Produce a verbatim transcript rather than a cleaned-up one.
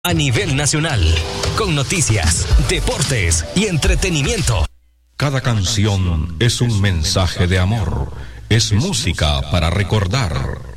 A nivel nacional, con noticias, deportes y entretenimiento. Cada canción es un mensaje de amor, es música para recordar.